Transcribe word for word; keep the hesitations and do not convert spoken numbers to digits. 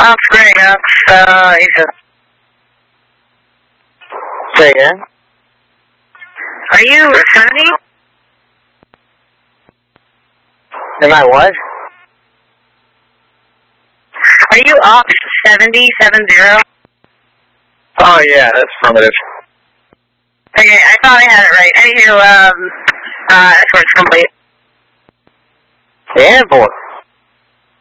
Off Greg, up, uh, he's a... Say again? Are you seventy? Am I what? Are you off seventy, seven zero? Oh yeah, that's primitive. Okay, I thought I had it right. Anywho, um, uh, escort's complete. Yeah, boy.